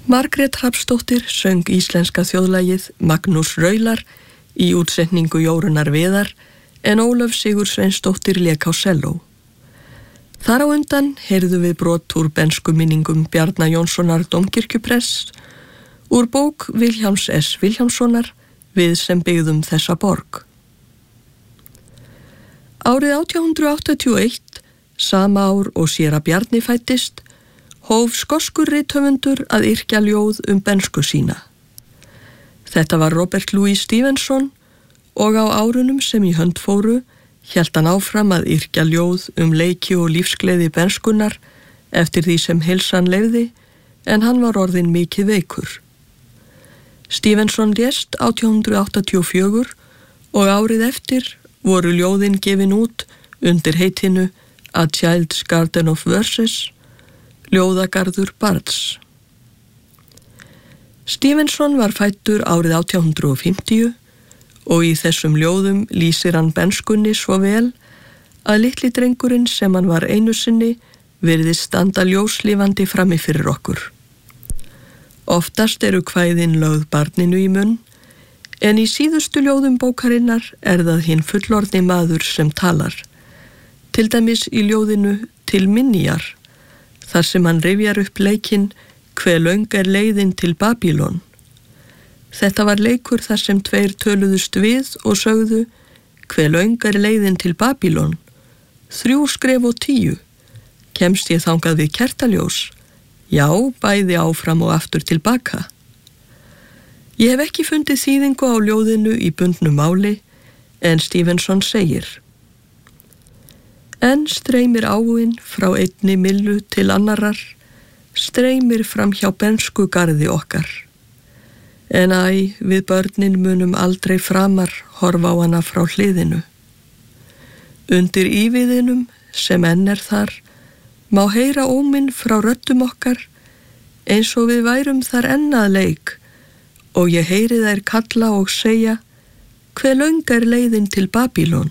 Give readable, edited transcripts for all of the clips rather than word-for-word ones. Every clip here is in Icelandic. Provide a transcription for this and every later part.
Margrét Hrafnsdóttir söng íslenska þjóðlagið Magnús Raular í útsetningu Jórunnar Viðar en Ólöf Sigursveinsdóttir lék á selló. Þar á undan heyrðum við brot úr benskuminningum Bjarna Jónssonar dómkirkjuprests úr bók Vilhjálms S. Vilhjálmssonar Við sem byggðum þessa borg. Árið 1881, sama ár og séra Bjarni fæddist, hóf skoskur rithöfundur að yrkja ljóð bensku sína. Þetta var Robert Louis Stevenson og á árunum sem í hönd fóru hélt hann áfram að yrkja ljóð leiki og lífsgleði benskunnar eftir því sem heilsan leyfði en hann var orðinn mikið veikur. Stevenson lést 1884 og árið eftir voru ljóðin gefin út undir heitinu A Child's Garden of Verses, ljóðagarður barns. Stevenson var fæddur árið 1850 og í þessum ljóðum lýsir hann benskunni svo vel að litli drengurinn sem hann var einu sinni virðist standa ljóslifandi frammi fyrir okkur. Oftast eru kvæðin lögð barninu í munn, en í síðustu ljóðum bókarinnar það hinn fullorðni maður sem talar, til dæmis í ljóðinu Til minjar, þar sem hann rifjar upp leikinn Hve löng leiðin til Babýlon. Þetta var leikur þar sem tveir töluðust við og sögðu Hve löng leiðin til Babýlon? 3 skref og 10. Kemst ég þangað við kertaljós? Já, bæði áfram og aftur til baka. Ég hef ekki fundið þýðingu á ljóðinu í bundnu máli, en Stevenson segir: En streymir áin frá einni myllu til annarar, streymir fram hjá bensku garði okkar. En við börnin munum aldrei framar horfa á hana frá hliðinu. Undir íviðinum sem enn þar, má heyra óminn frá röddum okkar, eins og við værum þar enn að leik, og ég heyri þær kalla og segja: Hve löng leiðin til Babýlon?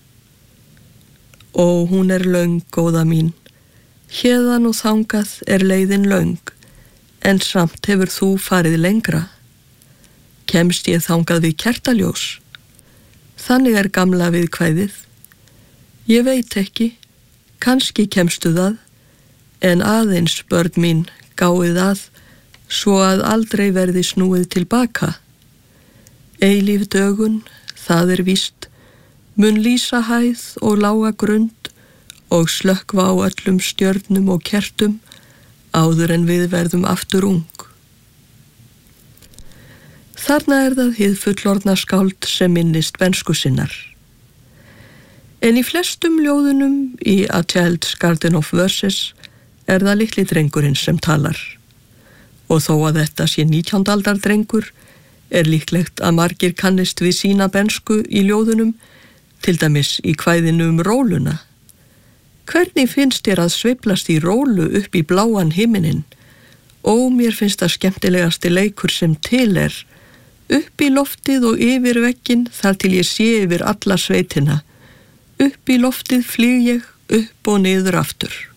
Ó, hún löng, góða mín, héðan og þangað leiðin löng, en samt hefur þú farið lengra. Kemst ég þangað við kertaljós? Þannig gamla viðkvæðið. Ég veit ekki, kannski kemstu það, en aðeins, börn mín, gáið að, svo að aldrei verði snúið til baka. Eilíf dögun, það víst, mun lýsa hæð og lága grund og slökkva á öllum stjörnum og kertum áður en við verðum aftur ung. Þarna það hið fullorðna skáld sem minnist bensku sinnar. En í flestum ljóðunum í A Child's Garden of Verses það litli drengurinn sem talar. Og þó að þetta sé 19. aldar drengur, líklegt að margir kannist við sína bensku í ljóðunum, til dæmis í kvæðinu róluna. Hvernig finnst þér að sveiflast í rólu upp í bláan himininn? Ó, mér finnst það skemmtilegasti leikur sem til upp í loftið og yfir vegginn þar til ég sé yfir alla sveitina. Upp í loftið flýg ég, upp og niður aftur.